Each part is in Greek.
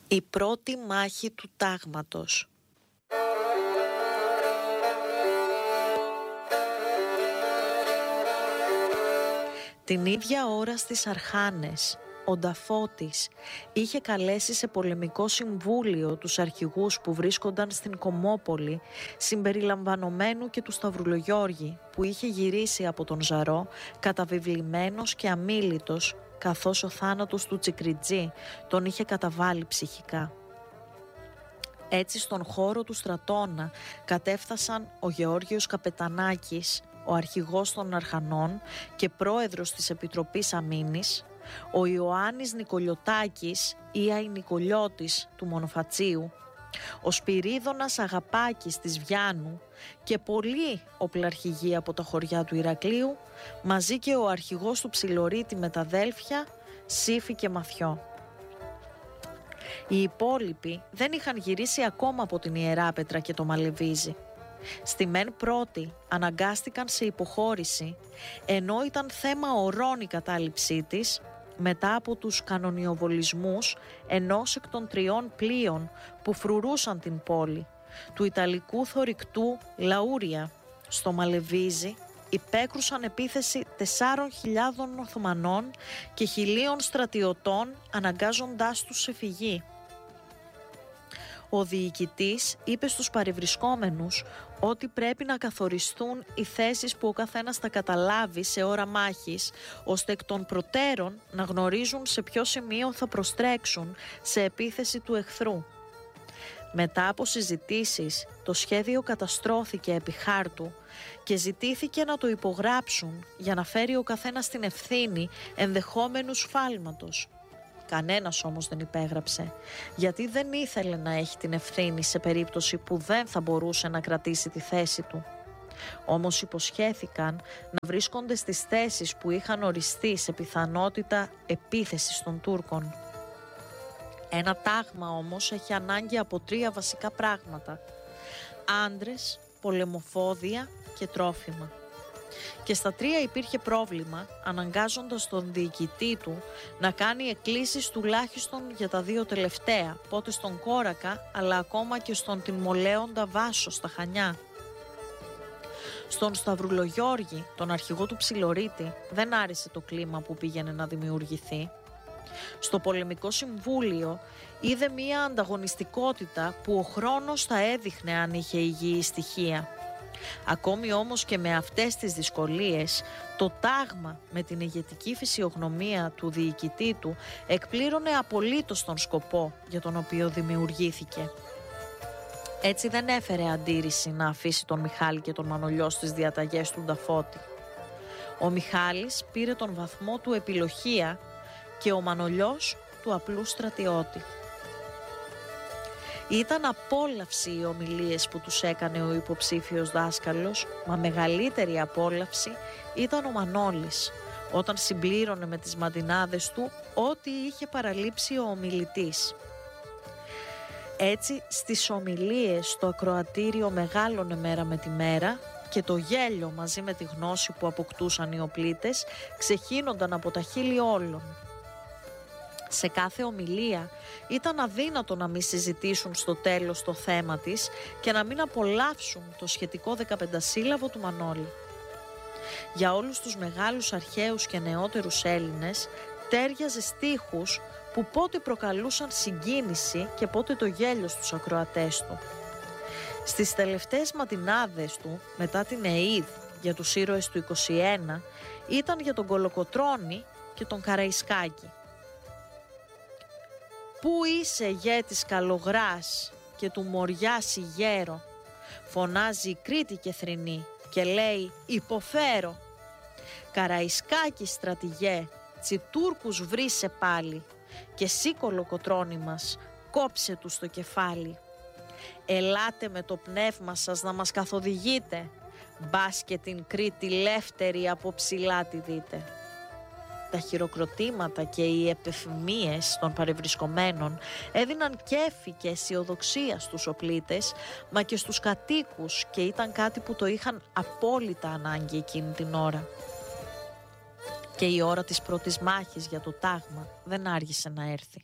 Η πρώτη μάχη του τάγματος. Την ίδια ώρα στις Αρχάνες, ο Νταφώτης είχε καλέσει σε πολεμικό συμβούλιο τους αρχηγούς που βρίσκονταν στην Κομμόπολη, συμπεριλαμβανομένου και του Σταυρουλογιώργη, που είχε γυρίσει από τον Ζαρό καταβιβλημένος και αμίλητος, καθώς ο θάνατος του Τσικριτζή τον είχε καταβάλει ψυχικά. Έτσι στον χώρο του Στρατώνα κατέφθασαν ο Γεώργιος Καπετανάκης, ο αρχηγός των Αρχανών και πρόεδρος της Επιτροπής Αμήνης, ο Ιωάννης Νικολιωτάκης ή Αϊνικολιώτης του Μονοφατσίου, ο Σπυρίδωνας Αγαπάκης της Βιάνου και πολλοί οπλαρχηγοί από τα χωριά του Ηρακλείου, μαζί και ο αρχηγός του Ψιλορίτη με τα αδέλφια Σύφη και Μαθιό. Οι υπόλοιποι δεν είχαν γυρίσει ακόμα από την Ιεράπετρα και το Μαλεβίζι. Στη μεν πρώτη αναγκάστηκαν σε υποχώρηση, ενώ ήταν θέμα ωρών η κατάληψή της, μετά από τους κανονιοβολισμούς ενός εκ των 3 πλοίων που φρουρούσαν την πόλη, του Ιταλικού θωρηκτού Λαούρια. Στο Μαλεβίζι υπέκρουσαν επίθεση 4.000 Οθωμανών και 1.000 στρατιωτών, αναγκάζοντάς τους σε φυγή. Ο διοικητής είπε στους παρευρισκόμενους ότι πρέπει να καθοριστούν οι θέσεις που ο καθένας θα καταλάβει σε ώρα μάχης, ώστε εκ των προτέρων να γνωρίζουν σε ποιο σημείο θα προστρέξουν σε επίθεση του εχθρού. Μετά από συζητήσεις, το σχέδιο καταστρώθηκε επί χάρτου και ζητήθηκε να το υπογράψουν για να φέρει ο καθένας την ευθύνη ενδεχόμενου σφάλματος. Κανένας όμως δεν υπέγραψε, γιατί δεν ήθελε να έχει την ευθύνη σε περίπτωση που δεν θα μπορούσε να κρατήσει τη θέση του. Όμως υποσχέθηκαν να βρίσκονται στις θέσεις που είχαν οριστεί σε πιθανότητα επίθεσης των Τούρκων. Ένα τάγμα όμως έχει ανάγκη από 3 βασικά πράγματα: άντρες, πολεμοφόδια και τρόφιμα. Και στα 3 υπήρχε πρόβλημα, αναγκάζοντας τον διοικητή του να κάνει εκκλήσεις τουλάχιστον για τα 2 τελευταία, πότε στον Κόρακα αλλά ακόμα και στον Τιμολέοντα Βάσο στα Χανιά. Στον Σταυρουλογιώργη, τον αρχηγό του Ψιλορίτη, δεν άρεσε το κλίμα που πήγαινε να δημιουργηθεί. Στο πολεμικό συμβούλιο είδε μία ανταγωνιστικότητα που ο χρόνος θα έδειχνε αν είχε υγιή στοιχεία. Ακόμη όμως και με αυτές τις δυσκολίες, το τάγμα με την ηγετική φυσιογνωμία του διοικητή του εκπλήρωνε απολύτως τον σκοπό για τον οποίο δημιουργήθηκε. Έτσι δεν έφερε αντίρρηση να αφήσει τον Μιχάλη και τον Μανολιό στις διαταγές του Νταφώτη. Ο Μιχάλης πήρε τον βαθμό του επιλοχία και ο Μανολιός του απλού στρατιώτη. Ήταν απόλαυση οι ομιλίες που τους έκανε ο υποψήφιος δάσκαλος, μα μεγαλύτερη απόλαυση ήταν ο Μανώλης, όταν συμπλήρωνε με τις μαντινάδες του ό,τι είχε παραλείψει ο ομιλητής. Έτσι στις ομιλίες το ακροατήριο μεγάλωνε μέρα με τη μέρα και το γέλιο μαζί με τη γνώση που αποκτούσαν οι οπλίτες ξεχύνονταν από τα χείλη όλων. Σε κάθε ομιλία ήταν αδύνατο να μην συζητήσουν στο τέλος το θέμα της και να μην απολαύσουν το σχετικό 15σύλλαβο του Μανώλη. Για όλους τους μεγάλους αρχαίους και νεότερους Έλληνες τέριαζε στίχους που πότε προκαλούσαν συγκίνηση και πότε το γέλιο στους ακροατές του. Στις τελευταίες ματινάδες του, μετά την Αΐδ για τους ήρωες του 21, ήταν για τον Κολοκοτρώνη και τον Καραϊσκάκη. «Πού είσαι ηγέτης Καλογράς και του Μοριάς ηγέρο», φωνάζει η Κρήτη και θρηνή και λέει «υποφέρω». «Καραϊσκάκη στρατηγέ, τσιτούρκους βρίσε πάλι και εσύ Κολοκοτρώνη μας, κόψε του στο κεφάλι. Ελάτε με το πνεύμα σας να μας καθοδηγείτε, μπας και την Κρήτη λεύτερη από ψηλά τη δείτε». Τα χειροκροτήματα και οι επεφημίες των παρευρισκομένων έδιναν κέφι και αισιοδοξία στους οπλίτες, μα και στους κατοίκους, και ήταν κάτι που το είχαν απόλυτα ανάγκη εκείνη την ώρα. Και η ώρα της πρώτης μάχης για το τάγμα δεν άργησε να έρθει.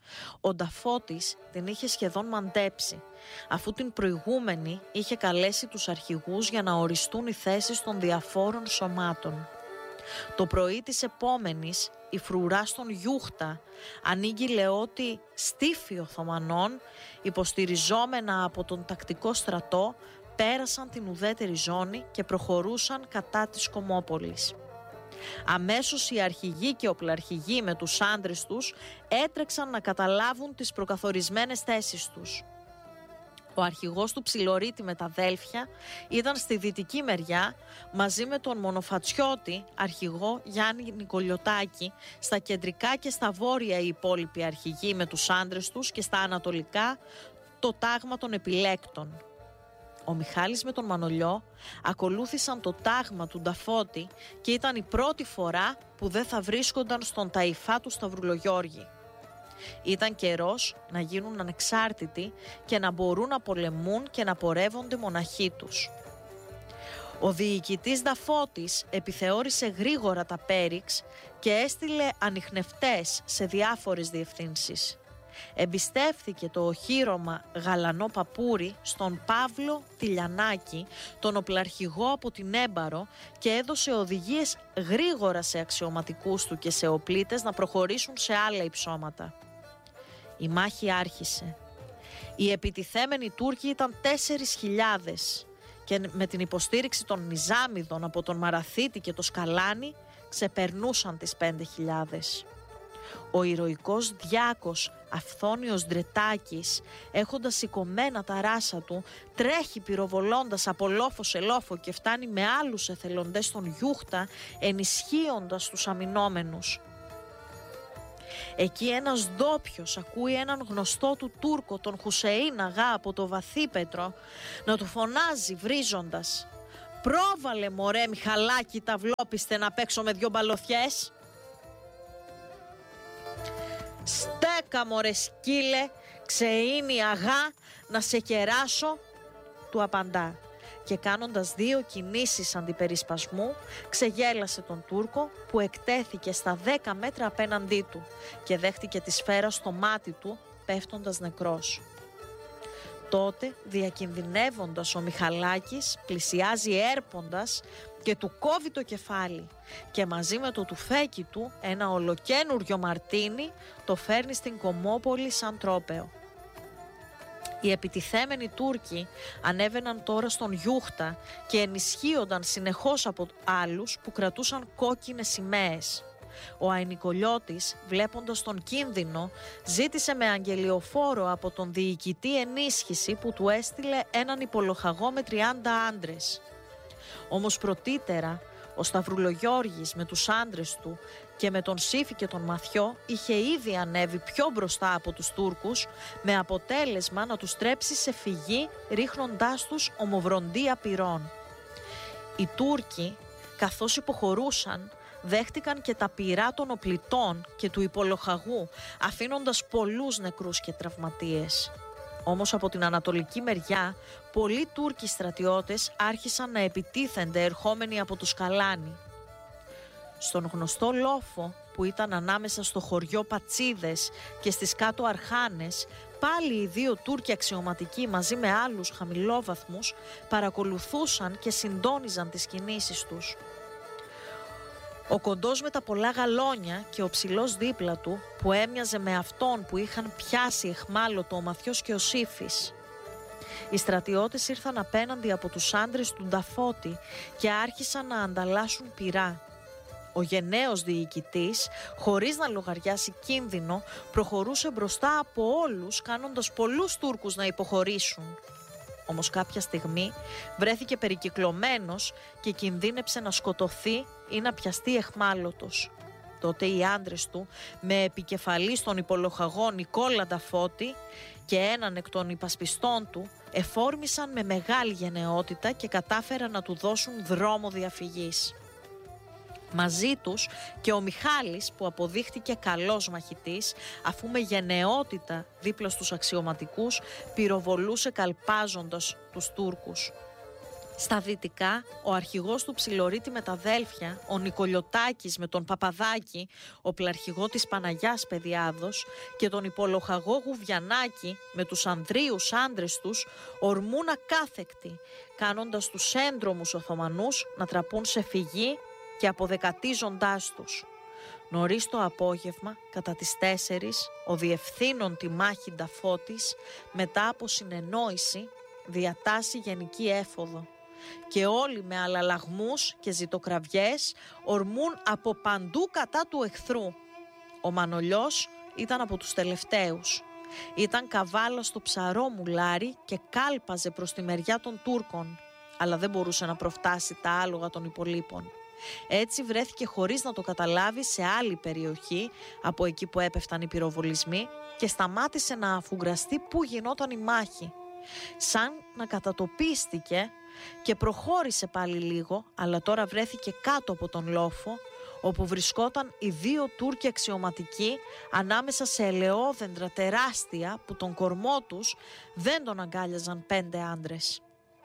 Ο Νταφώτης την είχε σχεδόν μαντέψει, αφού την προηγούμενη είχε καλέσει τους αρχηγούς για να οριστούν οι θέσεις των διαφόρων σωμάτων. Το πρωί της επόμενης, η φρουρά στον Γιούχτα ανήγγειλε ότι στίφοι Οθωμανών, υποστηριζόμενα από τον τακτικό στρατό, πέρασαν την ουδέτερη ζώνη και προχωρούσαν κατά της Κομμόπολης. Αμέσως οι αρχηγοί και οπλαρχηγοί με τους άντρες τους έτρεξαν να καταλάβουν τις προκαθορισμένες θέσεις τους. Ο αρχηγός του Ψιλορίτη με τα αδέλφια ήταν στη δυτική μεριά μαζί με τον μονοφατσιώτη αρχηγό Γιάννη Νικολιωτάκη, στα κεντρικά και στα βόρεια οι υπόλοιποι αρχηγοί με τους άντρες τους και στα ανατολικά το τάγμα των επιλέκτων. Ο Μιχάλης με τον Μανολιό ακολούθησαν το τάγμα του Νταφώτη και ήταν η πρώτη φορά που δεν θα βρίσκονταν στον ταϊφά του Σταυρουλογιώργη. Ήταν καιρός να γίνουν ανεξάρτητοι και να μπορούν να πολεμούν και να πορεύονται μοναχοί τους. Ο διοικητής Νταφώτης επιθεώρησε γρήγορα τα πέριξ και έστειλε ανιχνευτές σε διάφορες διευθύνσεις. Εμπιστεύθηκε το οχύρωμα Γαλανό Παπούρι στον Παύλο Τηλιανάκη, τον οπλαρχηγό από την Έμπαρο, και έδωσε οδηγίες γρήγορα σε αξιωματικούς του και σε οπλίτες να προχωρήσουν σε άλλα υψώματα. Η μάχη άρχισε. Οι επιτιθέμενοι Τούρκοι ήταν 4.000 και με την υποστήριξη των Νιζάμιδων από τον Μαραθίτη και το Σκαλάνι ξεπερνούσαν τις 5.000. Ο ηρωικός διάκος Αυθόνιος Ντρετάκης, έχοντας σηκωμένα τα ράσα του, τρέχει πυροβολώντας από λόφο σε λόφο και φτάνει με άλλους εθελοντές στον Γιούχτα, ενισχύοντας τους αμυνόμενους. Εκεί ένας ντόπιος ακούει έναν γνωστό του Τούρκο, τον Χουσεΐν Αγά από το Βαθύπετρο, να του φωνάζει βρίζοντας: «Πρόβαλε μωρέ Μιχαλάκη τα βλόπιστε να παίξω με δυο μπαλωθιές». «Στέκα μωρέ σκύλε, Ξεΐνη Αγά, να σε κεράσω», του απαντά, και κάνοντας 2 κινήσεις αντιπερισπασμού ξεγέλασε τον Τούρκο, που εκτέθηκε στα 10 μέτρα απέναντί του και δέχτηκε τη σφαίρα στο μάτι του, πέφτοντας νεκρός. Τότε, διακινδυνεύοντας, ο Μιχαλάκης πλησιάζει έρποντας και του κόβει το κεφάλι και μαζί με το τουφέκι του ένα ολοκένουργιο μαρτίνι το φέρνει στην Κομμόπολη σαν τρόπαιο. Οι επιτιθέμενοι Τούρκοι ανέβαιναν τώρα στον Γιούχτα και ενισχύονταν συνεχώς από άλλους που κρατούσαν κόκκινες σημαίες. Ο Αϊνικολιώτης, βλέποντας τον κίνδυνο, ζήτησε με αγγελιοφόρο από τον διοικητή ενίσχυση που του έστειλε έναν υπολοχαγό με 30 άντρες. Όμως πρωτήτερα ο Σταυρουλογιώργης με τους άντρες του και με τον Σύφη και τον Μαθιό είχε ήδη ανέβει πιο μπροστά από τους Τούρκους, με αποτέλεσμα να τους τρέψει σε φυγή ρίχνοντάς τους ομοβροντία πυρών. Οι Τούρκοι, καθώς υποχωρούσαν, δέχτηκαν και τα πυρά των οπλιτών και του υπολοχαγού, αφήνοντας πολλούς νεκρούς και τραυματίες. Όμως από την ανατολική μεριά, πολλοί Τούρκοι στρατιώτες άρχισαν να επιτίθενται ερχόμενοι από το Σκαλάνι. Στον γνωστό λόφο που ήταν ανάμεσα στο χωριό Πατσίδες και στις κάτω Αρχάνες, πάλι οι 2 Τούρκοι αξιωματικοί μαζί με άλλους χαμηλόβαθμους παρακολουθούσαν και συντόνιζαν τις κινήσεις τους. Ο κοντός με τα πολλά γαλόνια και ο ψηλός δίπλα του, που έμοιαζε με αυτόν που είχαν πιάσει εχμάλωτο ο Μαθιός και ο Σύφης. Οι στρατιώτες ήρθαν απέναντι από τους άντρες του Νταφώτη και άρχισαν να ανταλλάσσουν πυρά. Ο γενναίος διοικητής, χωρίς να λογαριάσει κίνδυνο, προχωρούσε μπροστά από όλους, κάνοντας πολλούς Τούρκους να υποχωρήσουν. Όμως κάποια στιγμή βρέθηκε περικυκλωμένος και κινδύνεψε να σκοτωθεί ή να πιαστεί εχμάλωτος. Τότε οι άντρες του, με επικεφαλή στον υπολοχαγό Νικόλα Νταφώτη και έναν εκ των υπασπιστών του, εφόρμησαν με μεγάλη γενναιότητα και κατάφεραν να του δώσουν δρόμο διαφυγής. Μαζί τους και ο Μιχάλης, που αποδείχτηκε καλός μαχητής, αφού με γενναιότητα δίπλα στους αξιωματικούς πυροβολούσε καλπάζοντας τους Τούρκους. Στα δυτικά, ο αρχηγός του Ψιλορίτη με τα αδέλφια, ο Νικολιωτάκης με τον Παπαδάκη, ο πλαρχηγό της Παναγιάς Παιδιάδος και τον υπολοχαγό Γουβιανάκη με τους Ανδρίους άντρες τους ορμούν ακάθεκτοι, κάνοντας τους έντρομους Οθωμανούς να τραπούν σε φυγή και αποδεκατίζοντάς τους. Νωρίς το απόγευμα, κατά τις 4, ο διευθύνων τη μάχη Νταφώτης, μετά από συνεννόηση, διατάσσει γενική έφοδο. Και όλοι με αλλαλαγμούς και ζητοκραυγές ορμούν από παντού κατά του εχθρού. Ο Μανολιός ήταν από τους τελευταίους. Ήταν καβάλα στο ψαρό μουλάρι και κάλπαζε προς τη μεριά των Τούρκων, αλλά δεν μπορούσε να προφτάσει τα άλογα των υπολείπων. Έτσι βρέθηκε χωρίς να το καταλάβει σε άλλη περιοχή από εκεί που έπεφταν οι πυροβολισμοί και σταμάτησε να αφουγκραστεί που γινόταν η μάχη. Σαν να κατατοπίστηκε και προχώρησε πάλι λίγο, αλλά τώρα βρέθηκε κάτω από τον λόφο, όπου βρισκόταν οι 2 Τούρκοι αξιωματικοί ανάμεσα σε ελαιόδεντρα τεράστια που τον κορμό τους δεν τον αγκάλιαζαν 5 άντρες.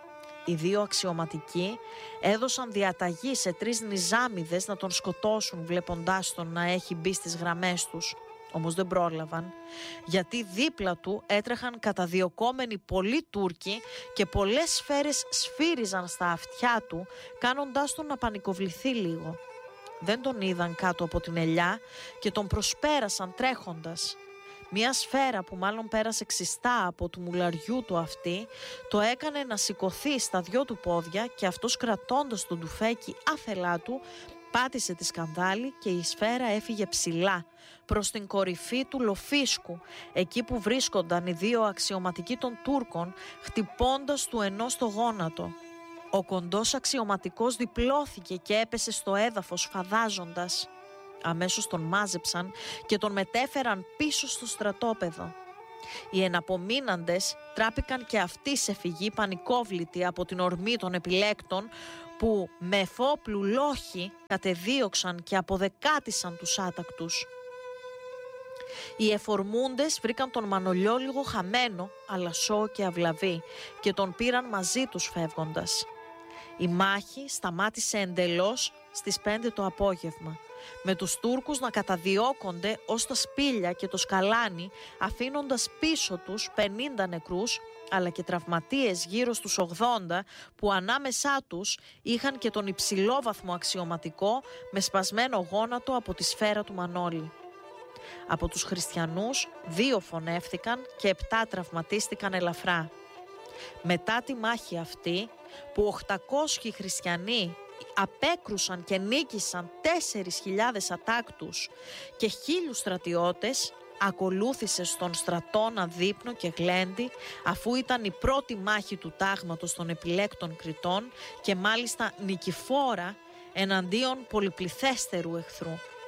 Οι 2 αξιωματικοί έδωσαν διαταγή σε 3 νιζάμιδες να τον σκοτώσουν βλέποντάς τον να έχει μπει στις γραμμές τους. Όμως δεν πρόλαβαν, γιατί δίπλα του έτρεχαν καταδιωκόμενοι πολλοί Τούρκοι και πολλές σφαίρες σφύριζαν στα αυτιά του, κάνοντάς τον να πανικοβληθεί λίγο. Δεν τον είδαν κάτω από την ελιά και τον προσπέρασαν τρέχοντας. Μια σφαίρα που μάλλον πέρασε ξιστά από του μουλαριού του αυτή, το έκανε να σηκωθεί στα 2 του πόδια και αυτός, κρατώντας τον τουφέκι άθελά του, πάτησε τη σκανδάλη και η σφαίρα έφυγε ψηλά προς την κορυφή του λοφίσκου, εκεί που βρίσκονταν οι 2 αξιωματικοί των Τούρκων, χτυπώντας του ενός το γόνατο. Ο κοντός αξιωματικός διπλώθηκε και έπεσε στο έδαφος φαδάζοντας. Αμέσως τον μάζεψαν και τον μετέφεραν πίσω στο στρατόπεδο. Οι εναπομείναντες τράπηκαν και αυτοί σε φυγή πανικόβλητοι από την ορμή των επιλέκτων, που με εφόπλου λόχοι κατεδίωξαν και αποδεκάτησαν τους άτακτους. Οι εφορμούντες βρήκαν τον Μανολιό λίγο χαμένο, αλλά σώο και αυλαβή, και τον πήραν μαζί τους φεύγοντας. Η μάχη σταμάτησε εντελώς στις 5 το απόγευμα, με τους Τούρκους να καταδιώκονται ως τα σπήλια και το σκαλάνι, αφήνοντας πίσω τους 50 νεκρούς, αλλά και τραυματίες γύρω στους 80, που ανάμεσά τους είχαν και τον υψηλόβαθμο αξιωματικό με σπασμένο γόνατο από τη σφαίρα του Μανώλη. Από τους χριστιανούς 2 φωνεύτηκαν και 7 τραυματίστηκαν ελαφρά. Μετά τη μάχη αυτή, που 800 χριστιανοί απέκρουσαν και νίκησαν 4.000 ατάκτους και 1.000 στρατιώτες, ακολούθησε στον στρατόνα δείπνο και γλέντι, αφού ήταν η πρώτη μάχη του τάγματος των επιλέκτων Κρητών και μάλιστα νικηφόρα εναντίον πολυπληθέστερου εχθρού.